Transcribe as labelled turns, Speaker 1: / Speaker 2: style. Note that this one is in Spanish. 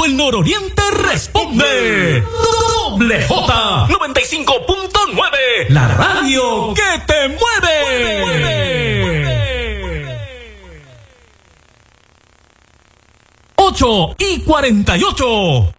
Speaker 1: el nororiente responde. Doble J 95.9, la radio que te mueve. 8:48.